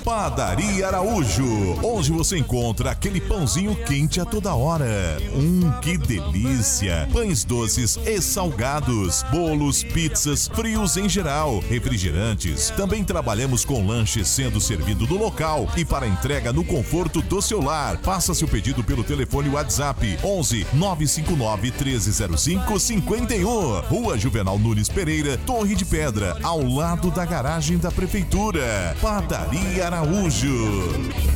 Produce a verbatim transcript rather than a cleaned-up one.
Padaria Araújo, onde você encontra aquele pãozinho quente a toda hora. Hum, que delícia! Pães doces e salgados, bolos, pizzas, frios em geral, refrigerantes. Também trabalhamos com lanches sendo servido no local e para entrega no conforto do seu lar. Faça seu pedido pelo telefone WhatsApp onze nove cinco nove, treze zero cinco, cinquenta e um. Rua Juvenal Nunes Pereira, Torre de Pedra, ao lado da garagem da Prefeitura. Padaria Araújo.